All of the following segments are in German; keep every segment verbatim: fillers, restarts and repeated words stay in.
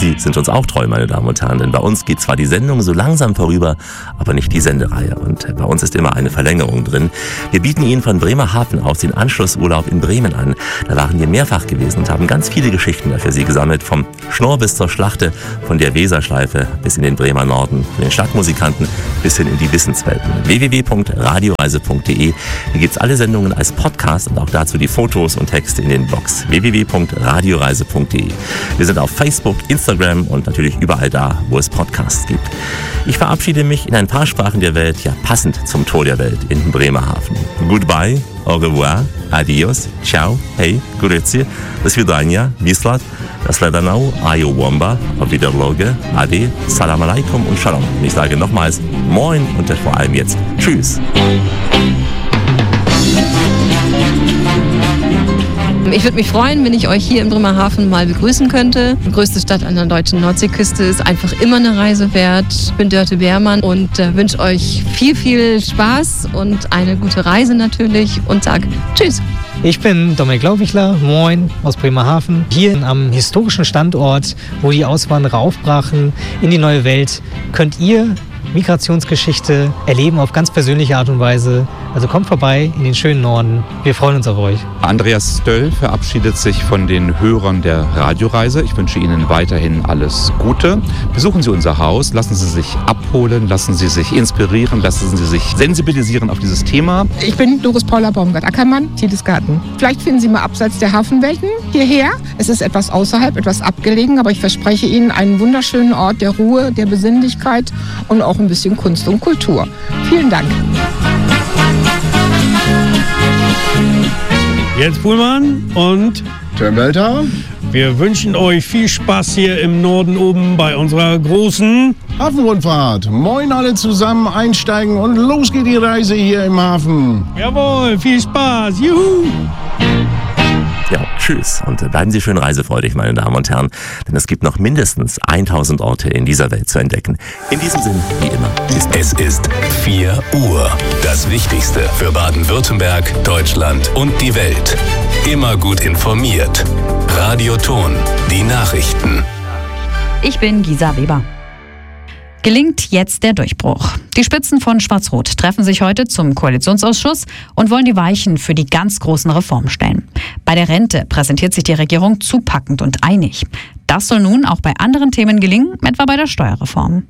Sie sind uns auch treu, meine Damen und Herren, denn bei uns geht zwar die Sendung so langsam vorüber, aber nicht die Sendereihe. Und bei uns ist immer eine Verlängerung drin. Wir bieten Ihnen von Bremerhaven aus den Anschlussurlaub in Bremen an. Da waren wir mehrfach gewesen und haben ganz viele Geschichten für Sie gesammelt. Vom Schnorr bis zur Schlachte, von der Weserschleife bis in den Bremer Norden, von den Stadtmusikanten bis hin in die Wissenswelten. w w w punkt radioreise punkt de. Hier gibt es alle Sendungen als Podcast und auch dazu die Fotos und Texte in den Blogs. w w w punkt radioreise punkt de. Wir sind auf Facebook, Instagram und natürlich überall da, wo es Podcasts gibt. Ich verabschiede mich in ein paar Sprachen der Welt, ja passend zum Tor der Welt in Bremerhaven. Goodbye, au revoir, adios, ciao, hey, grüezi, do svidania, bislat, das Ledanau, ayo womba, auf Wiederloge, ade, salam alaikum und shalom. Und ich sage nochmals moin und vor allem jetzt tschüss. Ich würde mich freuen, wenn ich euch hier in Bremerhaven mal begrüßen könnte. Die größte Stadt an der deutschen Nordseeküste ist einfach immer eine Reise wert. Ich bin Dörte Beermann und äh, wünsche euch viel, viel Spaß und eine gute Reise natürlich und sage Tschüss. Ich bin Dominik Lauwichler, moin, aus Bremerhaven. Hier am historischen Standort, wo die Auswanderer aufbrachen in die neue Welt, könnt ihr Migrationsgeschichte erleben auf ganz persönliche Art und Weise. Also kommt vorbei in den schönen Norden. Wir freuen uns auf euch. Andreas Stöll verabschiedet sich von den Hörern der Radioreise. Ich wünsche Ihnen weiterhin alles Gute. Besuchen Sie unser Haus, lassen Sie sich abholen, lassen Sie sich inspirieren, lassen Sie sich sensibilisieren auf dieses Thema. Ich bin Doris Paula Baumgart-Ackermann, Tiedes-Garten. Vielleicht finden Sie mal abseits der Hafenwelten hierher. Es ist etwas außerhalb, etwas abgelegen, aber ich verspreche Ihnen einen wunderschönen Ort der Ruhe, der Besinnlichkeit und auch ein bisschen Kunst und Kultur. Vielen Dank. Jens Puhlmann und Tim Welter. Wir wünschen euch viel Spaß hier im Norden oben bei unserer großen Hafenrundfahrt. Moin alle zusammen, einsteigen und los geht die Reise hier im Hafen. Jawohl, viel Spaß. Juhu! Ja, tschüss und bleiben Sie schön reisefreudig, meine Damen und Herren, denn es gibt noch mindestens tausend Orte in dieser Welt zu entdecken. In diesem Sinn, wie immer, bis dann. Es ist vier Uhr. Das Wichtigste für Baden-Württemberg, Deutschland und die Welt. Immer gut informiert. Radio Ton, die Nachrichten. Ich bin Gisa Weber. Gelingt jetzt der Durchbruch? Die Spitzen von Schwarz-Rot treffen sich heute zum Koalitionsausschuss und wollen die Weichen für die ganz großen Reformen stellen. Bei der Rente präsentiert sich die Regierung zupackend und einig. Das soll nun auch bei anderen Themen gelingen, etwa bei der Steuerreform.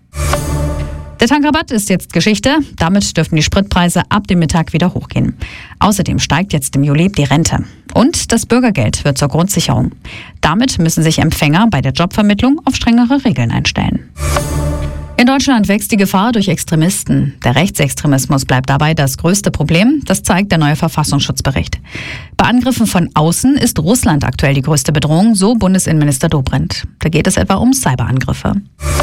Der Tankrabatt ist jetzt Geschichte. Damit dürften die Spritpreise ab dem Mittag wieder hochgehen. Außerdem steigt jetzt im Juli die Rente. Und das Bürgergeld wird zur Grundsicherung. Damit müssen sich Empfänger bei der Jobvermittlung auf strengere Regeln einstellen. In Deutschland wächst die Gefahr durch Extremisten. Der Rechtsextremismus bleibt dabei das größte Problem. Das zeigt der neue Verfassungsschutzbericht. Bei Angriffen von außen ist Russland aktuell die größte Bedrohung, so Bundesinnenminister Dobrindt. Da geht es etwa um Cyberangriffe.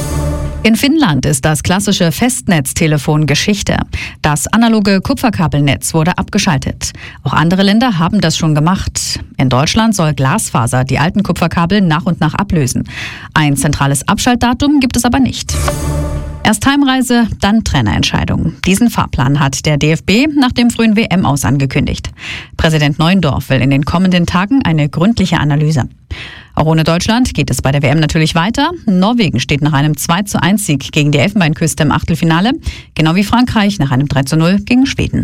In Finnland ist das klassische Festnetztelefon Geschichte. Das analoge Kupferkabelnetz wurde abgeschaltet. Auch andere Länder haben das schon gemacht. In Deutschland soll Glasfaser die alten Kupferkabel nach und nach ablösen. Ein zentrales Abschaltdatum gibt es aber nicht. Erst Heimreise, dann Trainerentscheidung. Diesen Fahrplan hat der D F B nach dem frühen W M-Aus angekündigt. Präsident Neuendorf will in den kommenden Tagen eine gründliche Analyse. Auch ohne Deutschland geht es bei der W M natürlich weiter. Norwegen steht nach einem zwei zu eins Sieg gegen die Elfenbeinküste im Achtelfinale, genau wie Frankreich nach einem drei zu null gegen Schweden.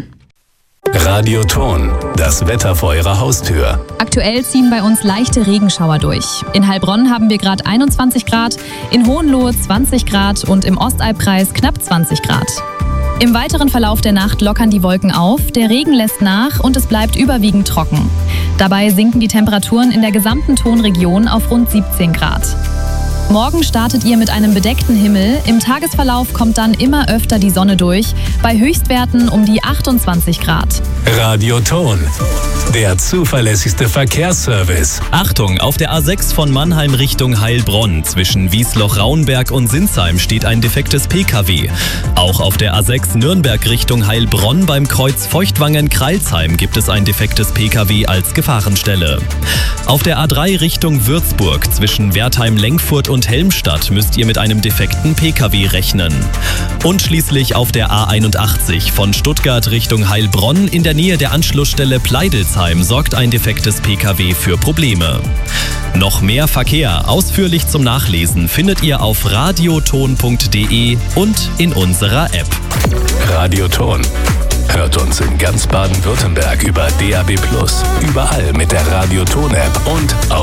Radio Ton, das Wetter vor Ihrer Haustür. Aktuell ziehen bei uns leichte Regenschauer durch. In Heilbronn haben wir gerade einundzwanzig Grad, in Hohenlohe zwanzig Grad und im Ostalbkreis knapp zwanzig Grad. Im weiteren Verlauf der Nacht lockern die Wolken auf, der Regen lässt nach und es bleibt überwiegend trocken. Dabei sinken die Temperaturen in der gesamten Tonregion auf rund siebzehn Grad. Morgen startet ihr mit einem bedeckten Himmel. Im Tagesverlauf kommt dann immer öfter die Sonne durch, bei Höchstwerten um die achtundzwanzig Grad. Radio Ton, der zuverlässigste Verkehrsservice. Achtung, auf der A sechs von Mannheim Richtung Heilbronn zwischen Wiesloch-Rauenberg und Sinsheim steht ein defektes P K W. Auch auf der A sechs Nürnberg Richtung Heilbronn beim Kreuz Feuchtwangen-Kreilsheim gibt es ein defektes P K W als Gefahrenstelle. Auf der A drei Richtung Würzburg zwischen Wertheim-Lenkfurt und Helmstadt müsst ihr mit einem defekten P K W rechnen. Und schließlich auf der A einundachtzig von Stuttgart Richtung Heilbronn in der Nähe der Anschlussstelle Pleidelsheim sorgt ein defektes P K W für Probleme. Noch mehr Verkehr, ausführlich zum Nachlesen, findet ihr auf radioton punkt de und in unserer App. Radioton. Hört uns in ganz Baden-Württemberg über D A B plus, überall mit der Radioton-App und auf